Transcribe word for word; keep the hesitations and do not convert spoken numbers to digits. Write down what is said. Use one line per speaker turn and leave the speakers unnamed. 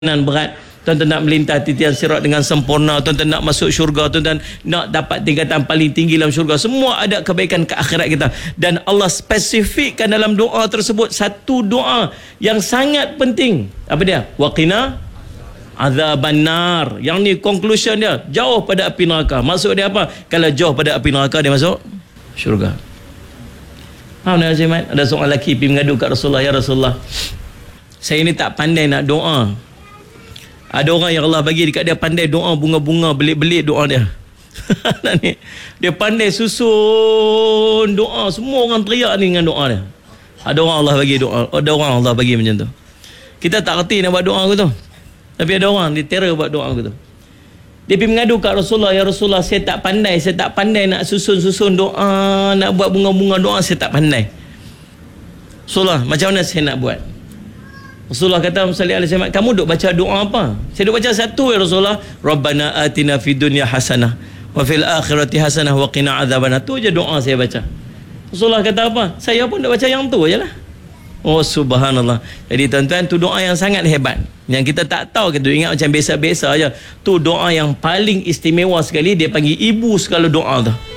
berat, tuan-tuan nak melintas titian sirat dengan sempurna, tuan-tuan nak masuk syurga, tuan-tuan nak dapat tingkatan paling tinggi dalam syurga, semua ada kebaikan ke akhirat kita. Dan Allah spesifikkan dalam doa tersebut satu doa yang sangat penting. Apa dia? Waqina azabannar. Yang ni conclusion dia, jauh pada api neraka. Maksud dia apa? Kalau jauh pada api neraka, dia masuk syurga. Faham tak, Cimat? Ada seorang lelaki pergi mengadu kat Rasulullah, ya Rasulullah, saya ni tak pandai nak doa. Ada orang yang Allah bagi dekat dia pandai doa bunga-bunga, belit-belit doa dia. Ni, dia pandai susun doa, semua orang teriak ni dengan doa dia. Ada orang Allah bagi doa, ada orang Allah bagi macam tu. Kita tak reti nak buat doa aku tu. Tapi ada orang dia terror buat doa aku tu. Dia pergi mengadu kat Rasulullah, ya Rasulullah, saya tak pandai, saya tak pandai nak susun-susun doa, nak buat bunga-bunga doa, saya tak pandai. Rasulullah, macam mana saya nak buat? Rasulullah kata, kamu duk baca doa apa? Saya duk baca satu, ya Rasulullah, Rabbana atina fid dunya hasanah wa fil akhirati hasanah wa qina adzabannar. Tu je doa saya baca. Rasulullah kata apa? Saya pun duk baca yang tu ajalah. Oh subhanallah. Jadi tuan-tuan, tu doa yang sangat hebat, yang kita tak tahu, kita ingat macam biasa-biasa aja. Tu doa yang paling istimewa sekali, dia panggil ibu segala doa tu.